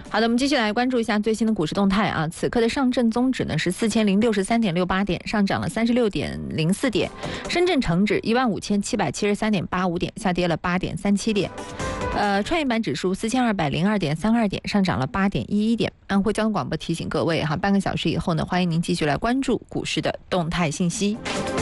好的，我们继续来关注一下最新的股市动态啊。此刻的上证综指呢是4063.68点，上涨了36.04点；深圳成指15773.85点，下跌了8.37点。创业板指数4202.32点，上涨了8.11点。安徽交通广播提醒各位哈，半个小时以后呢，欢迎您继续来关注股市的动态信息。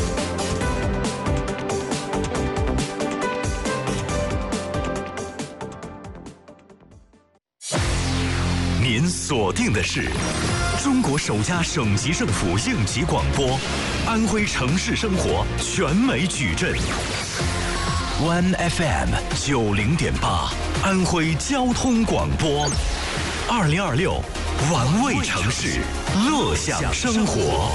您锁定的是中国首家省级政府应急广播，安徽城市生活全美矩阵。One FM 90.8，安徽交通广播。2026，玩味城市，乐享生活。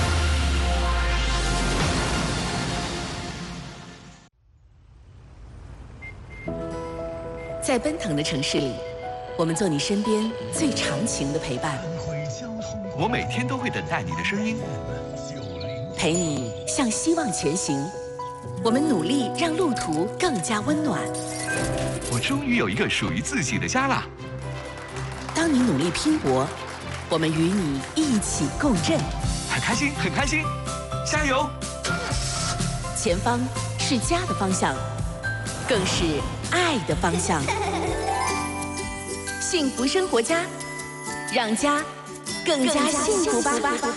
在奔腾的城市里，我们做你身边最长情的陪伴。 我每天都会等待你的声音， 陪你向希望前行。我们努力让路途更加温暖。 我终于有一个属于自己的家啦！ 当你努力拼搏，我们与你一起共振。 很开心，很开心，加油！ 前方是家的方向，更是爱的方向。幸福生活家，让家更加幸福吧。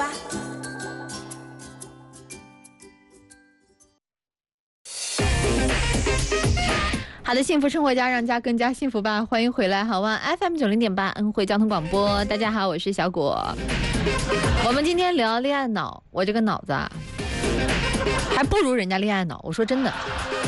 好的，幸福生活家，让家更加幸福吧。欢迎回来，好吗 ？FM 90.8，安徽交通广播。大家好，我是小果。我们今天聊恋爱脑，我这个脑子啊，还不如人家恋爱脑。我说真的。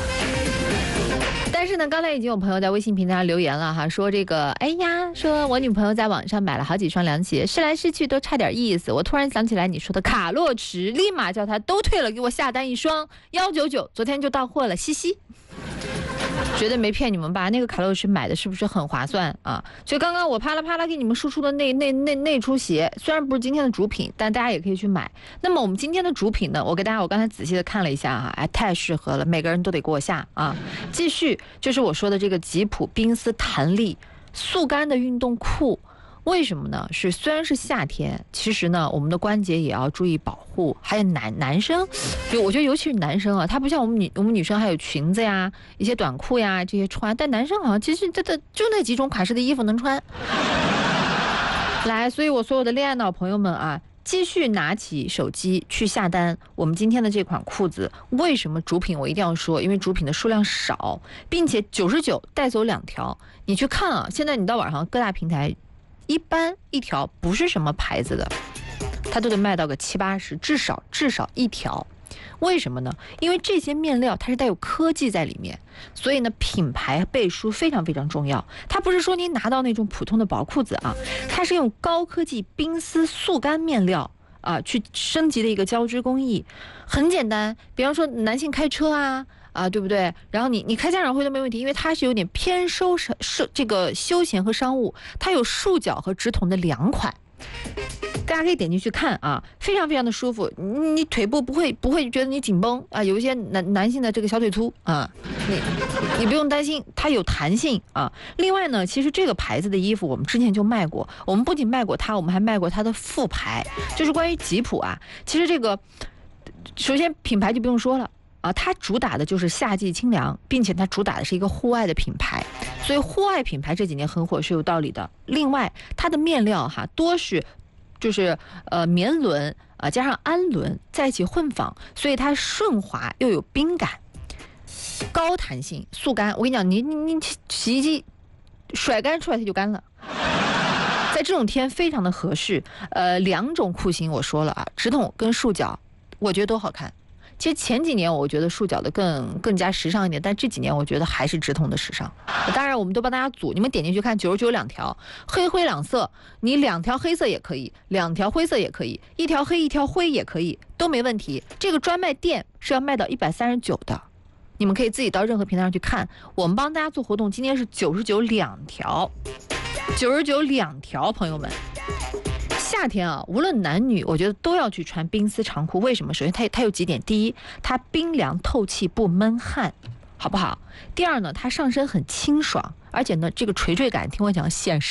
但是呢，刚才已经有朋友在微信平台上留言了哈，说这个，哎呀，说我女朋友在网上买了好几双凉鞋，试来试去都差点意思。我突然想起来你说的卡洛驰，立马叫他都退了，给我下单一双199，昨天就到货了，嘻嘻。绝对没骗你们吧？那个卡洛驰买的是不是很划算啊？所以刚刚我啪啦啪啦给你们输出的那出鞋，虽然不是今天的主品，但大家也可以去买。那么我们今天的主品呢，我刚才仔细的看了一下哈，哎，太适合了，每个人都得给我下啊！继续就是我说的这个吉普冰丝弹力速干的运动裤。为什么呢？虽然是夏天，其实呢，我们的关节也要注意保护。还有男生，我觉得尤其是男生啊，他不像我们女生还有裙子呀、一些短裤呀这些穿，但男生好像其实就那几种款式的衣服能穿。来，所以我所有的恋爱脑朋友们啊，继续拿起手机去下单我们今天的这款裤子。为什么主品我一定要说？因为主品的数量少，并且99带走2条。你去看啊，现在你到网上各大平台。一般一条不是什么牌子的，它都得卖到个70-80，至少一条。为什么呢？因为这些面料它是带有科技在里面，所以呢品牌背书非常非常重要。它不是说您拿到那种普通的薄裤子啊，它是用高科技冰丝速干面料啊去升级的一个交织工艺。很简单，比方说男性开车啊，对不对？然后你开家长会都没问题，因为它是有点偏这个休闲和商务，它有束脚和直筒的2款，大家可以点进去看啊，非常非常的舒服，你腿部不会觉得你紧绷啊，有一些男性的这个小腿粗啊，你不用担心，它有弹性啊。另外呢，其实这个牌子的衣服我们之前就卖过，我们不仅卖过它，我们还卖过它的副牌，就是关于吉普啊。其实这个首先品牌就不用说了。它主打的就是夏季清凉，并且它主打的是一个户外的品牌，所以户外品牌这几年很火是有道理的。另外，它的面料多是就是棉纶加上氨纶在一起混纺，所以它顺滑又有冰感，高弹性速干。我跟你讲，你洗衣机甩干出来它就干了。在这种天非常的合适。2种裤型我说了啊，直筒跟束脚，我觉得都好看。其实前几年我觉得束脚的更加时尚一点，但这几年我觉得还是直筒的时尚。当然我们都帮大家组，你们点进去看99 2条，黑灰2色，你2条黑色也可以，2条灰色也可以，1条黑1条灰也可以，都没问题。这个专卖店是要卖到139的，你们可以自己到任何平台上去看。我们帮大家做活动，今天是99 2条，99 2条，朋友们。夏天啊，无论男女，我觉得都要去穿冰丝长裤。为什么？首先它有几点：第一，它冰凉透气不闷汗，好不好？第二呢，它上身很清爽，而且呢，这个垂坠感，听我讲显